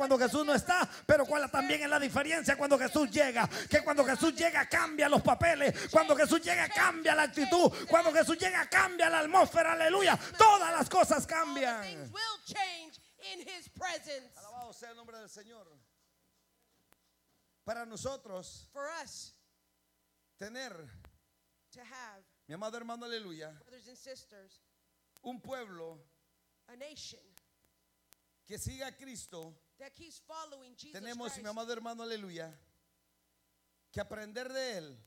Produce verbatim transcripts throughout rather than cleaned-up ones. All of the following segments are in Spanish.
cuando Jesús no está, pero cuál también es la diferencia cuando Jesús llega. Que cuando Jesús llega cambia los papeles. Cuando Jesús llega cambia la actitud. Cuando Jesús llega cambia la atmósfera. Aleluya. Todas las cosas cambian. Alabado sea el nombre del Señor. Para nosotros tener, mi amado hermano, aleluya, un pueblo que siga a Cristo, tenemos, mi amado hermano, aleluya, que aprender de Él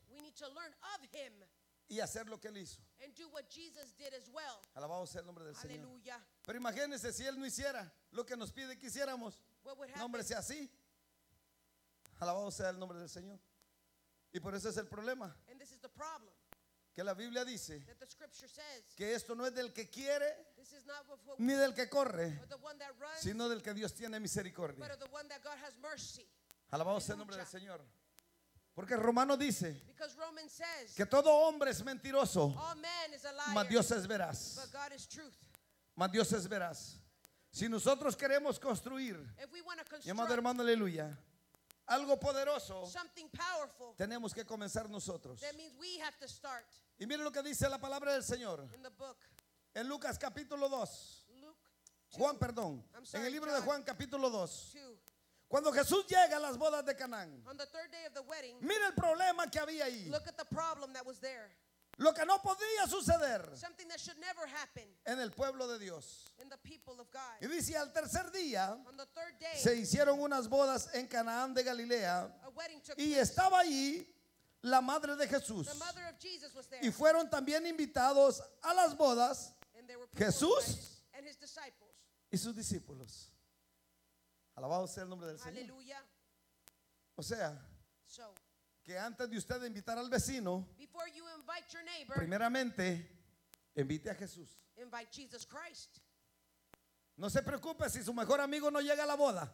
y hacer lo que Él hizo. Alabado sea el nombre del Señor. Pero imagínense si Él no hiciera lo que nos pide que hiciéramos. No, hombre, sea así. Alabado sea el nombre del Señor. Y por eso es el problema, que la Biblia dice que esto no es del que quiere ni del que corre, sino del que Dios tiene misericordia. Alabado sea el nombre del Señor. Porque Romano dice que todo hombre es mentiroso, mas Dios es veraz. Mas Dios es veraz. Si nosotros queremos construir, mi amado hermano, aleluya, algo poderoso, tenemos que comenzar nosotros. Y miren lo que dice la palabra del Señor en Lucas capítulo dos. Juan, perdón, en el libro de Juan capítulo dos. Cuando Jesús llega a las bodas de Canaán, mira el problema que había ahí. Lo que no podía suceder en el pueblo de Dios. Y dice, al tercer día se hicieron unas bodas en Canaán de Galilea, y estaba allí la madre de Jesús, y fueron también invitados a las bodas Jesús y sus discípulos. Alabado sea el nombre del Señor. O sea, que antes de usted invitar al vecino, primeramente invite a Jesús. No se preocupe si su mejor amigo no llega a la boda.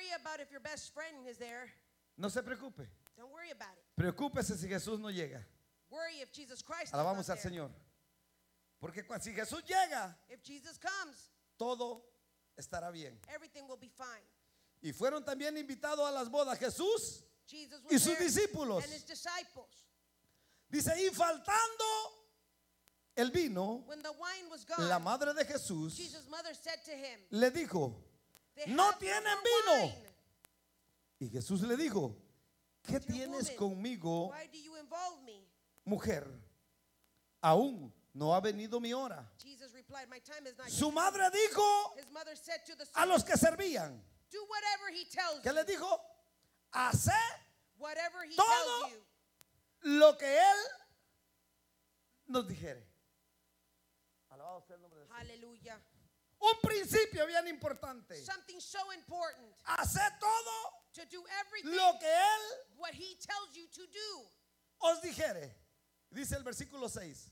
No se preocupe. Preocúpese si Jesús no llega. Alabamos al Señor. Porque si Jesús llega, todo estará bien. Y fueron también invitados a las bodas Jesús y sus discípulos. Dice, y faltando el vino, la madre de Jesús le dijo, no tienen vino. Y Jesús le dijo, ¿qué tienes conmigo, mujer? Aún no ha venido mi hora. Su madre dijo a los que servían, ¿qué les dijo? Haced todo lo que Él nos dijere. Alabado sea el nombre de Dios. Aleluya. Un principio bien importante. Something so important. Haced todo To do everything lo que Él what he tells you to do. os dijere. Dice el versículo seis.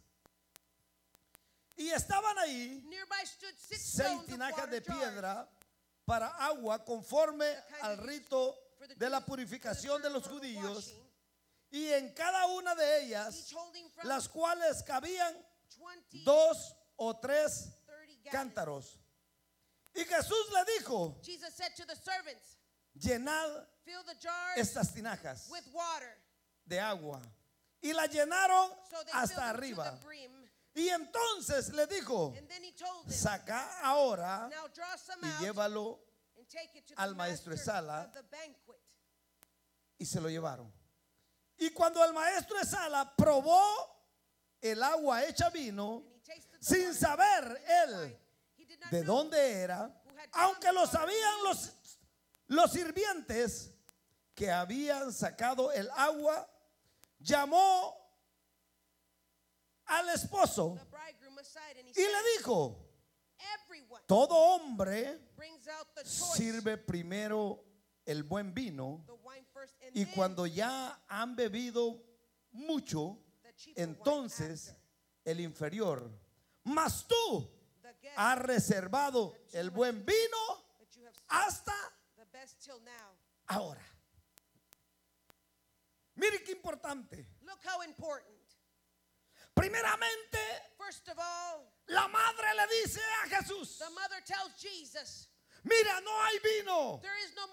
Y estaban ahí Nearby stood six seis stones of tinajas water de jars piedra para agua conforme al rito de la purificación de los judíos, y en cada una de ellas, las cuales cabían dos o tres cántaros. Y Jesús le dijo, Jesus said to the servants, llenad fill the jars estas tinajas with water. de agua. Y la llenaron So they hasta filled them to arriba. the brim. Y entonces le dijo, And then he told them, saca ahora now draw some y out llévalo. and take it to al the maestro master Esala. of the banquet. Y se lo llevaron. Y cuando el maestro Esala probó el agua hecha vino, And he tasted the sin water, saber él wine. He did not de know dónde era, who had found aunque the lo water. sabían los, los sirvientes que habían sacado el agua, llamó al esposo The bridegroom aside and he y said, le dijo, everyone todo hombre brings out the choice, sirve primero el buen vino, the wine first, and y then cuando ya han bebido mucho, the cheaper wine entonces after. el inferior. Mas tú The guest has reservado el buen vino that you have hasta the best till now. ahora. Mire qué importante. Look how important. Primeramente, First of all, la madre le dice a Jesús, the mother tells Jesus, mira, no hay vino. there is no